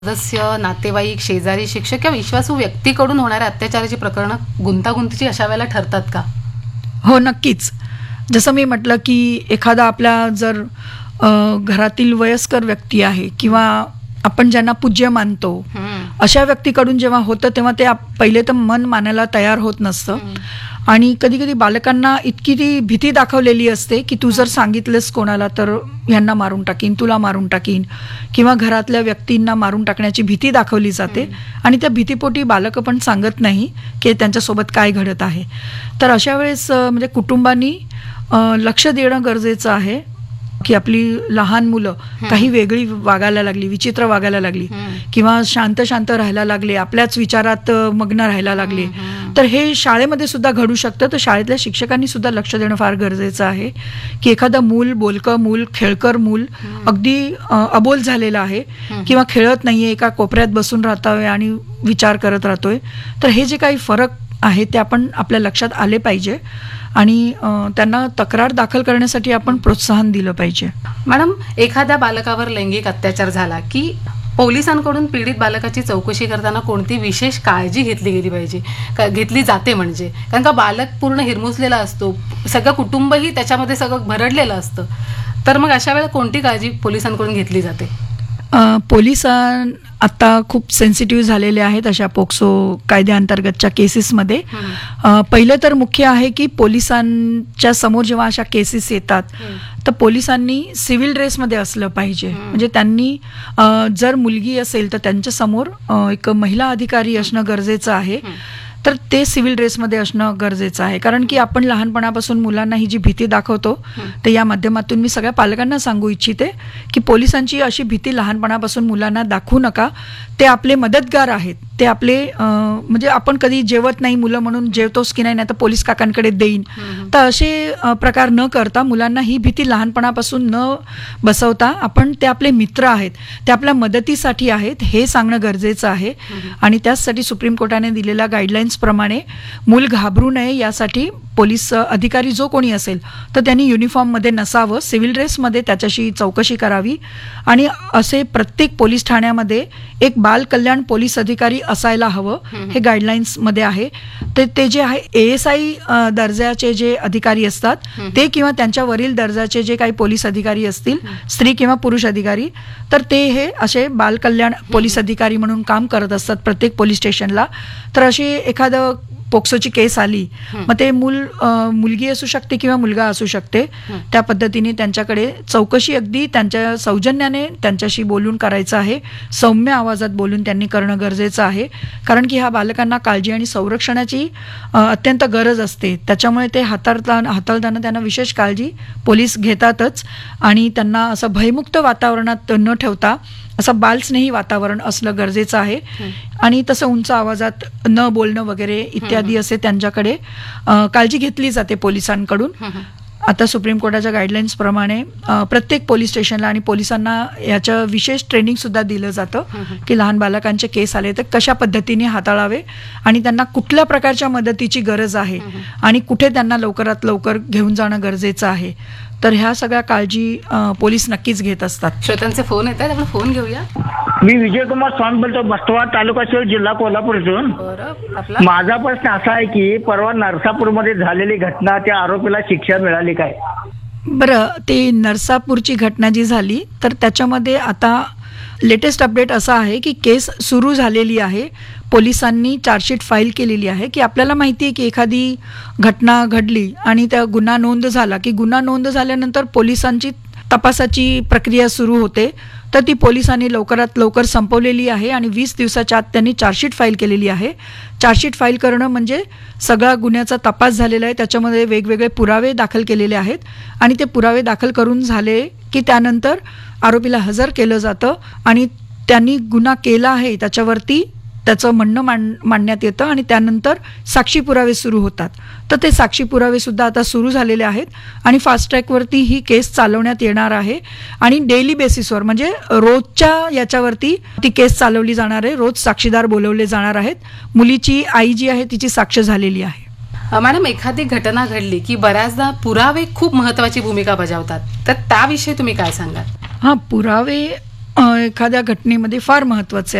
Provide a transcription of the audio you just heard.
सदस्य, नातेवाईक, शेजारी, शिक्षक किंवा विश्वासू व्यक्तीकडून होणाऱ्या अत्याचाराची प्रकरणं गुंतागुंतीची अशा वेळेला ठरतात का? हो, नक्कीच. जसं मी म्हटलं की एखादा आपला जर घरातील वयस्कर व्यक्ती आहे किंवा आपण ज्यांना पूज्य मानतो अशा व्यक्तीकडून जेव्हा होतं तेव्हा ते पहिले तर मन मानायला तयार होत नसतं. आणि कधी कधी बालकांना इतकी ती भीती दाखवलेली असते की तू जर सांगितलंस कोणाला तर ह्यांना मारून टाकीन, तुला मारून टाकीन, किंवा घरातल्या व्यक्तींना मारून टाकण्याची भीती दाखवली जाते. आणि त्या भीतीपोटी बालकं पण सांगत नाही की त्यांच्यासोबत काय घडत आहे. तर अशा वेळेस म्हणजे कुटुंबांनी लक्ष देणं गरजेचं आहे की आपली लहान मुलं काही वेगळी वागायला लागली, विचित्र वागायला लागली किंवा शांत शांत राहायला लागले, आपल्याच विचारात मग्न राहायला लागले, तर हे शाळेमध्ये सुद्धा घडू शकतं. तर शाळेतल्या शिक्षकांनी सुद्धा लक्ष देणं फार गरजेचं आहे की एखादं मूल, बोलकं मूल, खेळकर मूल अगदी अबोल झालेलं आहे किंवा खेळत नाहीये, एका कोपऱ्यात बसून राहतोय आणि विचार करत राहतोय, तर हे जे काही फरक आहे ते आपण आपल्या लक्षात आले पाहिजे आणि त्यांना तक्रार दाखल करण्यासाठी आपण प्रोत्साहन दिलं पाहिजे. मॅडम, एखाद्या बालकावर लैंगिक अत्याचार झाला की पोलिसांकडून पीडित बालकाची चौकशी करताना कोणती विशेष काळजी घेतली गेली पाहिजे, घेतली जाते? म्हणजे कारण का बालक पूर्ण हिरमुसलेला असतो, सगळं कुटुंबही त्याच्यामध्ये सगळं भरडलेलं असतं, तर मग अशा वेळेला कोणती काळजी पोलिसांकडून घेतली जाते? पोलिस आता खूप सेन्सिटिव्ह झालेले आहेत अशा पोक्सो कायद्याअंतर्गतच्या केसेसमध्ये. पहिलं तर मुख्य आहे की पोलिसांच्या समोर जेव्हा अशा केसेस येतात तर पोलिसांनी सिव्हिल ड्रेसमध्ये असलं पाहिजे. म्हणजे त्यांनी जर मुलगी असेल तर त्यांच्या समोर एक महिला अधिकारी असणं गरजेचं आहे, तर ते सिव्हिल ड्रेसमध्ये असणं गरजेचं आहे. कारण की आपण लहानपणापासून मुलांना ही जी भीती दाखवतो, तर या माध्यमातून मी सगळ्या पालकांना सांगू इच्छिते की पोलिसांची अशी भीती लहानपणापासून मुलांना दाखवू नका. ते आपले मदतगार आहेत, ते आपले म्हणजे आपण कधी जेवत नाही मुलं म्हणून जेवतोस की नाही तर पोलीस काकांकडे देईन, तर असे प्रकार न करता मुलांना ही भीती लहानपणापासून न बसवता आपण ते आपले मित्र आहेत, ते आपल्या मदतीसाठी आहेत हे सांगणं गरजेचं आहे. आणि त्याचसाठी सुप्रीम कोर्टाने दिलेल्या गाईडलाईन्स प्रमाणे मूल घाबरू नये यासाठी पोलीस अधिकारी जो कोणी असेल तर त्यांनी युनिफॉर्ममध्ये नसावं, सिव्हिल ड्रेसमध्ये त्याच्याशी चौकशी करावी. आणि असे प्रत्येक पोलीस ठाण्यामध्ये एक बाल कल्याण पोलीस अधिकारी असायला हवं, हे गाईडलाईन्समध्ये आहे. ते जे आहे ASI दर्जाचे जे अधिकारी असतात ते किंवा त्यांच्यावरील दर्जाचे जे काही पोलीस अधिकारी असतील, स्त्री किंवा पुरुष अधिकारी, तर ते हे असे बाल कल्याण पोलीस अधिकारी म्हणून काम करत असतात प्रत्येक पोलीस स्टेशनला. तर अशी एखादं पोक्सोची केस आली, मग ते मुलगी असू शकते किंवा मुलगा असू शकते, त्या पद्धतीने त्यांच्याकडे चौकशी अगदी त्यांच्या सौजन्याने त्यांच्याशी बोलून करायचं आहे, सौम्य आवाजात बोलून त्यांनी करणं गरजेचं आहे. कारण की ह्या बालकांना काळजी आणि संरक्षणाची अत्यंत गरज असते, त्याच्यामुळे ते हाताळताना त्यांना विशेष काळजी पोलीस घेतातच. आणि त्यांना असं भयमुक्त वातावरणात न ठेवता असं बालस्नेही वातावरण असलं गरजेचं आहे. आणि तसं उंच आवाजात न बोलणं वगैरे इत्यादी असे त्यांच्याकडे काळजी घेतली जाते पोलिसांकडून. आता सुप्रीम कोर्टाच्या गाईडलाईन्स प्रमाणे प्रत्येक पोलीस स्टेशनला आणि पोलिसांना याचं विशेष ट्रेनिंग सुद्धा दिलं जातं की लहान बालकांचे केस आले तर कशा पद्धतीने हाताळावे आणि त्यांना कुठल्या प्रकारच्या मदतीची गरज आहे आणि कुठे त्यांना लवकरात लवकर घेऊन जाणं गरजेचं आहे. तर ह्या सगळ्या काळजी पोलीस नक्कीच घेत असतात. श्रोत्यांचे फोन येत आहेत, आपण फोन घेऊया. मी विजयकुमार स्वामी बोलतो, बस्तवाड तालुका शिळ, जिल्हा कोल्हापूरतून. माझा प्रश्न असा आहे की परवा नरसापूरमध्ये झालेली घटना, त्या आरोपीला शिक्षा मिळाली काय? बरं, ते नरसापूरची घटना जी झाली तर त्याच्यामध्ये आता लेटेस्ट अपडेट असा आहे की केस सुरू झालेली आहे, पोलिसांनी चार्जशीट फाईल केलेली आहे. की आपल्याला माहिती आहे की एखादी घटना घडली आणि त्या गुन्हा नोंद झाला की गुन्हा नोंद झाल्यानंतर पोलिसांची तपासाची प्रक्रिया सुरू होते, तर ती पोलिसांनी लवकरात लवकर संपवलेली आहे आणि 20 दिवसाच्या आत त्यांनी चार्जशीट फाईल केलेली आहे. चार्जशीट फाईल करणं म्हणजे सगळा गुन्ह्याचा तपास झालेला आहे, त्याच्यामध्ये वेगवेगळे पुरावे दाखल केलेले आहेत आणि ते पुरावे दाखल करून झाले की त्यानंतर आरोपीला हजर केलं जातं आणि त्यांनी गुन्हा केला आहे त्याच्यावरती त्याचं म्हणणं मांडण्यात येतं आणि त्यानंतर साक्षी पुरावे सुरू होतात. तर ते साक्षी पुरावे सुद्धा आता सुरू झालेले आहेत आणि फास्ट ट्रॅकवरती ही केस चालवण्यात येणार आहे आणि डेली बेसिसवर म्हणजे रोजच्या याच्यावरती ती केस चालवली जाणार आहे. रोज साक्षीदार बोलवले जाणार आहेत. मुलीची आई जी आहे तिची साक्ष झालेली आहे. मॅडम, एखादी घटना घडली की बऱ्याचदा पुरावे खूप महत्वाची भूमिका बजावतात, तर त्याविषयी तुम्ही काय सांगाल? पुरावे एखाद्या घटनेमध्ये फार महत्वाचे